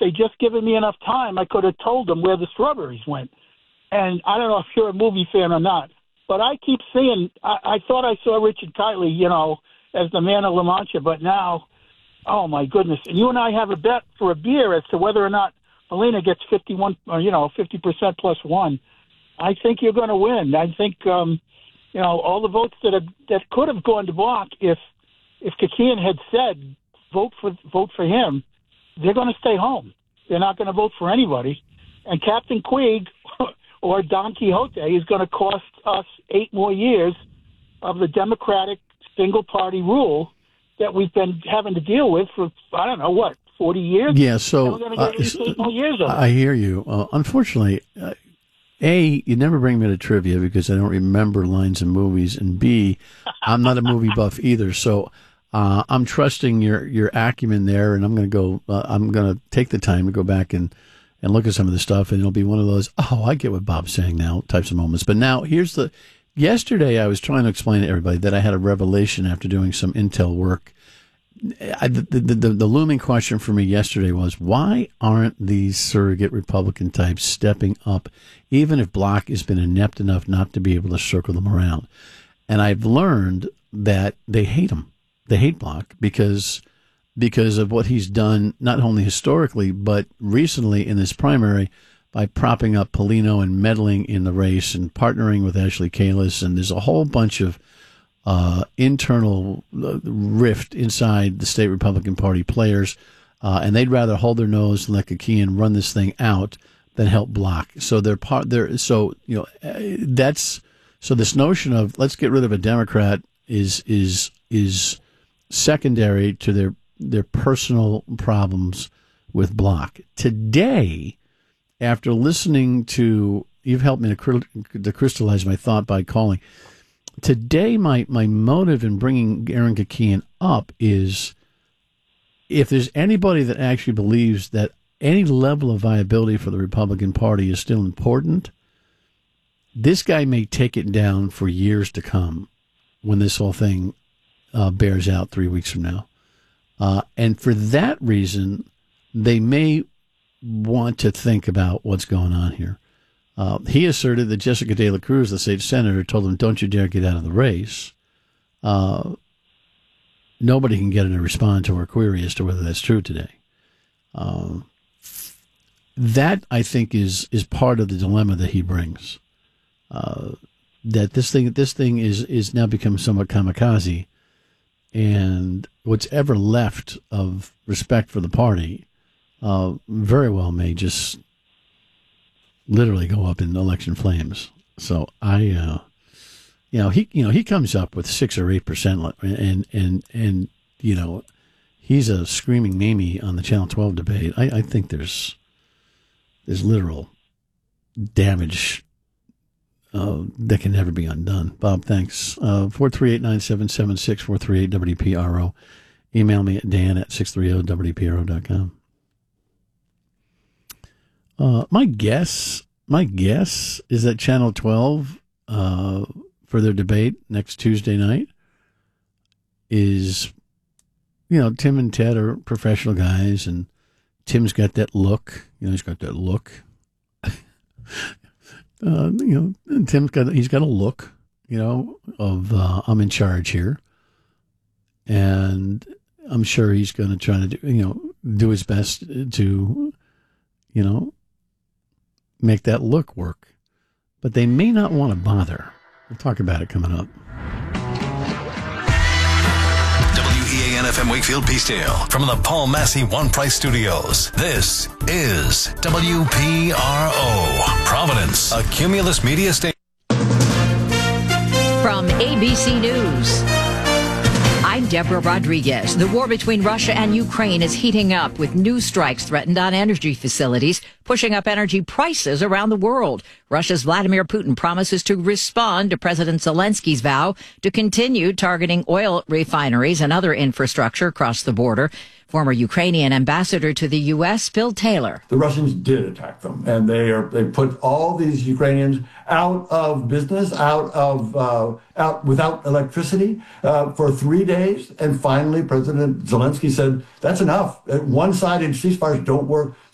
they just given me enough time, I could have told them where the strawberries went. And I don't know if you're a movie fan or not, but I keep seeing, I thought I saw Richard Kiley, as the man of La Mancha, but now, oh my goodness. And you and I have a bet for a beer as to whether or not Molina gets 50% plus one. I think you're going to win. I think, all the votes that could have gone to Block if Kakian had said vote for him, they're going to stay home. They're not going to vote for anybody. And Captain Queeg or Don Quixote is going to cost us 8 more years of the Democratic single-party rule that we've been having to deal with for, 40 years? Yeah, so we're going to get 8 more years of it. I hear you. Unfortunately, A, you never bring me to trivia because I don't remember lines in movies, and B, I'm not a movie buff either, so I'm trusting your acumen there, and I'm going to take the time to go back and look at some of the stuff, and it'll be one of those, I get what Bob's saying now types of moments. But now, yesterday I was trying to explain to everybody that I had a revelation after doing some intel work. The looming question for me yesterday was, why aren't these surrogate Republican types stepping up, even if Block has been inept enough not to be able to circle them around? And I've learned that they hate him. They hate Block because of what he's done, not only historically, but recently in this primary by propping up Polino and meddling in the race and partnering with Ashley Kalus. And there's a whole bunch of internal rift inside the state Republican Party players, and they'd rather hold their nose and let Kakian run this thing out than help Block. So so this notion of let's get rid of a Democrat is secondary to their personal problems with Block. Today, after listening to, you've helped me to crystallize my thought by calling. Today, my motive in bringing Aaron Kakian up is, if there's anybody that actually believes that any level of viability for the Republican Party is still important, this guy may take it down for years to come when this whole thing bears out 3 weeks from now. And for that reason, they may want to think about what's going on here. He asserted that Jessica De La Cruz, the state senator, told him, don't you dare get out of the race. Nobody can get him to respond to her query as to whether that's true today. That, I think, is part of the dilemma that he brings. That this thing is now become somewhat kamikaze, and what's ever left of respect for the party very well may just literally go up in election flames. So he comes up with 6 or 8%, and he's a screaming Mamie on the Channel 12 debate. I think there's literal damage that can never be undone. Bob, thanks. 438-9776, 438-WPRO. Email me at dan@630wpro.com. My guess is that Channel 12 for their debate next Tuesday night is, Tim and Ted are professional guys, and Tim's got that look. He's got that look. He's got a look, of I'm in charge here, and I'm sure he's going to try to do his best to, make that look work. But they may not want to bother. We'll talk about it coming up. WEAN-FM Wakefield Peacedale from the Paul Massey One Price Studios. This is WPRO, Providence, a Cumulus Media Station. From ABC News, I'm Deborah Rodriguez. The war between Russia and Ukraine is heating up, with new strikes threatened on energy facilities, pushing up energy prices around the world. Russia's Vladimir Putin promises to respond to President Zelensky's vow to continue targeting oil refineries and other infrastructure across the border. Former Ukrainian ambassador to the U.S., Phil Taylor. The Russians did attack them, and they put all these Ukrainians out of business, out without electricity for 3 days. And finally, President Zelensky said, that's enough. One-sided ceasefires don't work.